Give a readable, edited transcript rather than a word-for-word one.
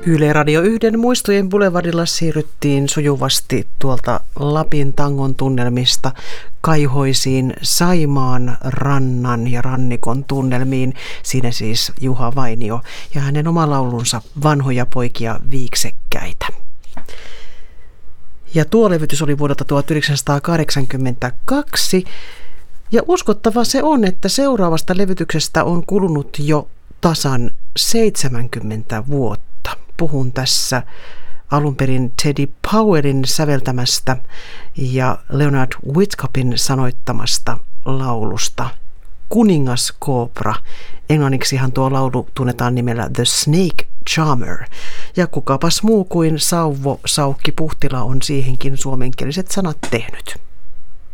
Yle Radio 1 muistojen boulevardilla siirryttiin sujuvasti tuolta Lapin tangon tunnelmista kaihoisiin Saimaan rannan ja rannikon tunnelmiin. Siinä siis Juha Vainio ja hänen oma laulunsa Vanhoja poikia viiksekkäitä. Ja tuo levytys oli vuodelta 1982. Ja uskottava se on, että seuraavasta levytyksestä on kulunut jo tasan 70 vuotta. Puhun tässä alun perin Teddy Powellin säveltämästä ja Leonard Whitcopin sanoittamasta laulusta Kuningas Koopra. Englanniksihan tuo laulu tunnetaan nimellä The Snake Charmer. Ja kukapas muu kuin Sauvo Saukki Puhtila on siihenkin suomenkieliset sanat tehnyt.